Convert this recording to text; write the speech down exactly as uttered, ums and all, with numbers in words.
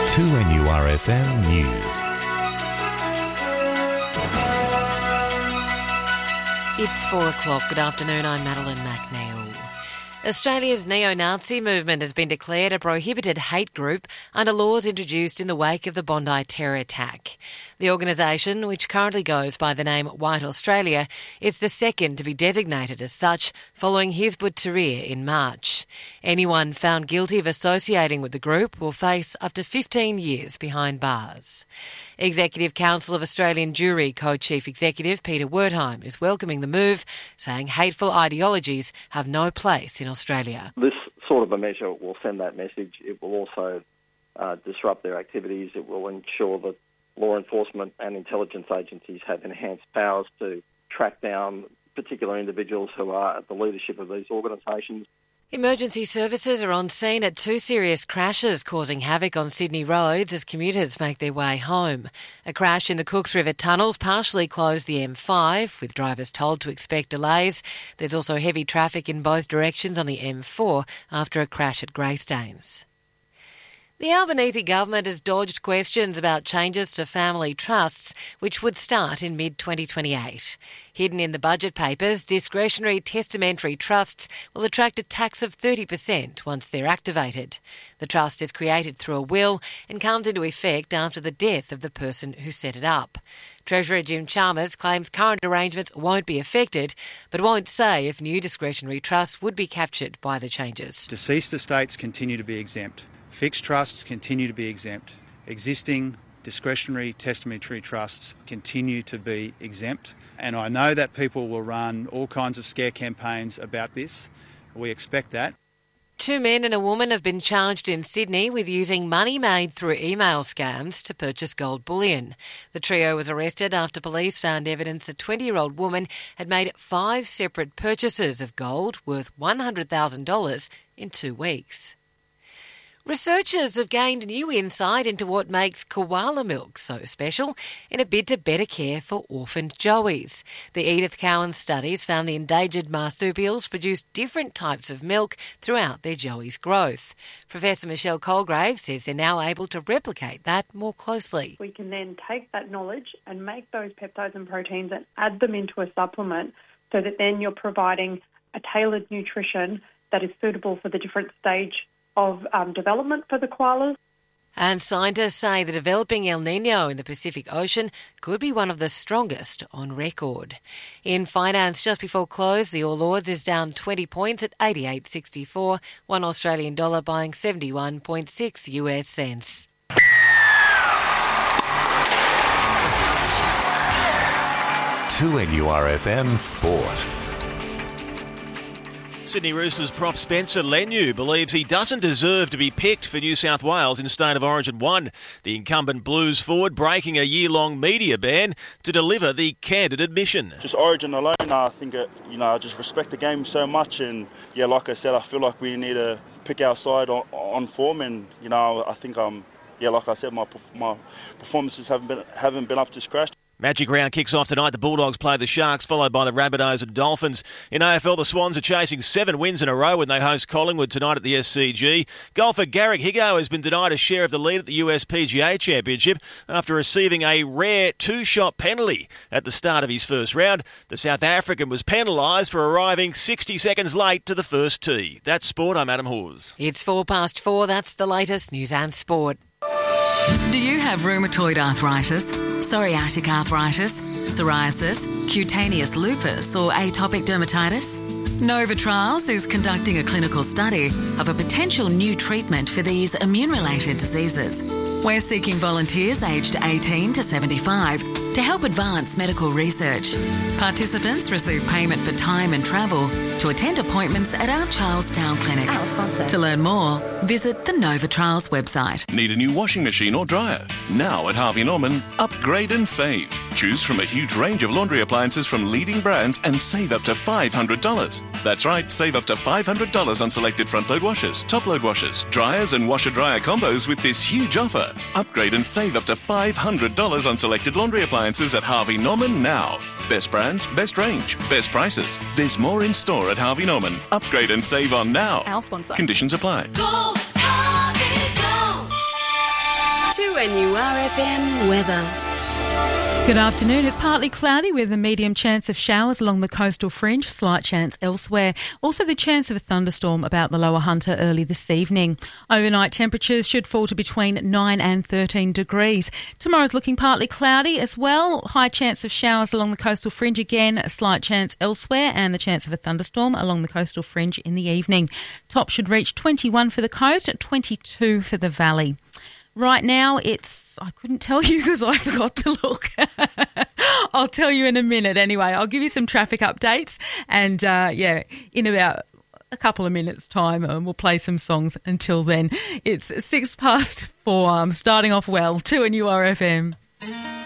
two N U R F M News. It's four o'clock. Good afternoon, I'm Madeline McNeil. Australia's neo-Nazi movement has been declared a prohibited hate group under laws introduced in the wake of the Bondi terror attack. The organisation, which currently goes by the name White Australia, is the second to be designated as such following Hizb ut-Tahrir in March. Anyone found guilty of associating with the group will face up to fifteen years behind bars. Executive Council of Australian Jewry Co-Chief Executive Peter Wertheim is welcoming the move, saying hateful ideologies have no place in Australia. This sort of a measure will send that message. It will also uh, disrupt their activities. It will ensure that law enforcement and intelligence agencies have enhanced powers to track down particular individuals who are at the leadership of these organisations. Emergency services are on scene at two serious crashes causing havoc on Sydney roads as commuters make their way home. A crash in the Cooks River tunnels partially closed the M five, with drivers told to expect delays. There's also heavy traffic in both directions on the M four after a crash at Greystanes. The Albanese government has dodged questions about changes to family trusts, which would start in mid twenty twenty-eight. Hidden in the budget papers, discretionary testamentary trusts will attract a tax of thirty percent once they're activated. The trust is created through a will and comes into effect after the death of the person who set it up. Treasurer Jim Chalmers claims current arrangements won't be affected, but won't say if new discretionary trusts would be captured by the changes. Deceased estates continue to be exempt. Fixed trusts continue to be exempt. Existing discretionary testamentary trusts continue to be exempt. And I know that people will run all kinds of scare campaigns about this. We expect that. Two men and a woman have been charged in Sydney with using money made through email scams to purchase gold bullion. The trio was arrested after police found evidence a twenty-year-old woman had made five separate purchases of gold worth one hundred thousand dollars in two weeks. Researchers have gained new insight into what makes koala milk so special in a bid to better care for orphaned joeys. The Edith Cowan studies found the endangered marsupials produce different types of milk throughout their joey's growth. Professor Michelle Colgrave says they're now able to replicate that more closely. We can then take that knowledge and make those peptides and proteins and add them into a supplement so that then you're providing a tailored nutrition that is suitable for the different stage of um, development for the koalas. And scientists say the developing El Nino in the Pacific Ocean could be one of the strongest on record. In finance, just before close, the All Ords is down twenty points at eighty-eight sixty-four, one Australian dollar buying seventy-one point six U S cents. two N U R F M Sport. Sydney Roosters prop Spencer Leniu believes he doesn't deserve to be picked for New South Wales in State of Origin one. The incumbent Blues forward breaking a year-long media ban to deliver the candid admission. Just Origin alone, I think, it, you know, I just respect the game so much, and yeah, like I said, I feel like we need to pick our side on, on form, and you know, I think um, yeah, like I said, my my performances haven't been haven't been up to scratch. Magic round kicks off tonight. The Bulldogs play the Sharks, followed by the Rabbitohs and Dolphins. In A F L, the Swans are chasing seven wins in a row when they host Collingwood tonight at the S C G. Golfer Garrick Higgo has been denied a share of the lead at the U S P G A Championship after receiving a rare two-shot penalty at the start of his first round. The South African was penalised for arriving sixty seconds late to the first tee. That's sport. I'm Adam Hawes. It's four past four. That's the latest news and sport. Do you have rheumatoid arthritis, psoriatic arthritis, psoriasis, cutaneous lupus or atopic dermatitis? Nova Trials is conducting a clinical study of a potential new treatment for these immune-related diseases. We're seeking volunteers aged eighteen to seventy-five to help advance medical research. Participants receive payment for time and travel to attend appointments at our Charlestown clinic. Our sponsor. To learn more, visit the Nova Trials website. Need a new washing machine or dryer? Now at Harvey Norman, upgrade and save. Choose from a huge range of laundry appliances from leading brands and save up to five hundred dollars. That's right, save up to five hundred dollars on selected front-load washers, top-load washers, dryers and washer-dryer combos with this huge offer. Upgrade and save up to five hundred dollars on selected laundry appliances at Harvey Norman now. Best brands, best range, best prices. There's more in store at Harvey Norman. Upgrade and save on now. Our sponsor. Conditions apply. Go, Harvey, go. N U R F M weather. Good afternoon. It's partly cloudy with a medium chance of showers along the coastal fringe, slight chance elsewhere. Also the chance of a thunderstorm about the lower Hunter early this evening. Overnight temperatures should fall to between nine and thirteen degrees. Tomorrow's looking partly cloudy as well. High chance of showers along the coastal fringe again, a slight chance elsewhere, and the chance of a thunderstorm along the coastal fringe in the evening. Top should reach twenty-one for the coast, twenty-two for the valley. Right now, it's, I couldn't tell you because I forgot to look. I'll tell you in a minute anyway. I'll give you some traffic updates and, uh, yeah, in about a couple of minutes' time, and we'll play some songs until then. It's six past four. I'm starting off well. two N U R F M.